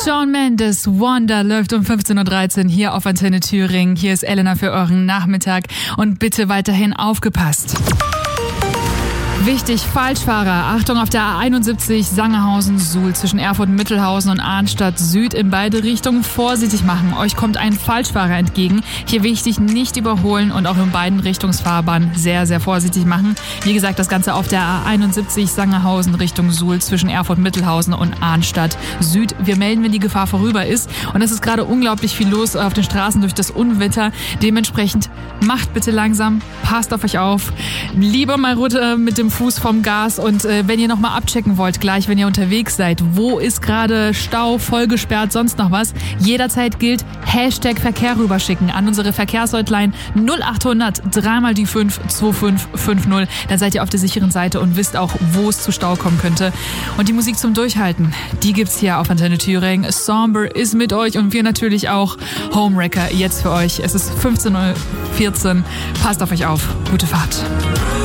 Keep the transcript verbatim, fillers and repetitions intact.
Shawn Mendes, Wonder läuft um fünfzehn Uhr dreizehn hier auf Antenne Thüringen. Hier ist Elena für euren Nachmittag und bitte weiterhin aufgepasst. Wichtig, Falschfahrer. Achtung auf der A einundsiebzig Sangerhausen-Suhl zwischen Erfurt, Mittelhausen und Arnstadt Süd in beide Richtungen vorsichtig machen. Euch kommt ein Falschfahrer entgegen. Hier wichtig, nicht überholen und auch in beiden Richtungsfahrbahnen sehr, sehr vorsichtig machen. Wie gesagt, das Ganze auf der A einundsiebzig Sangerhausen Richtung Suhl zwischen Erfurt, Mittelhausen und Arnstadt Süd. Wir melden, wenn die Gefahr vorüber ist. Und es ist gerade unglaublich viel los auf den Straßen durch das Unwetter. Dementsprechend macht bitte langsam, passt auf euch auf. Lieber mal runter mit dem Fuß vom Gas und äh, wenn ihr nochmal abchecken wollt, gleich wenn ihr unterwegs seid, wo ist gerade Stau, vollgesperrt, sonst noch was, jederzeit gilt Hashtag Verkehr rüberschicken an unsere Verkehrshotline null achthundert drei mal die fünf zwei fünf fünf null. Dann seid ihr auf der sicheren Seite und wisst auch, wo es zu Stau kommen könnte. Und die Musik zum Durchhalten, die gibt's hier auf Antenne Thüringen. Somber ist mit euch und wir natürlich auch. Homewrecker jetzt für euch. Es ist fünfzehn Uhr vierzehn. Passt auf euch auf. Gute Fahrt.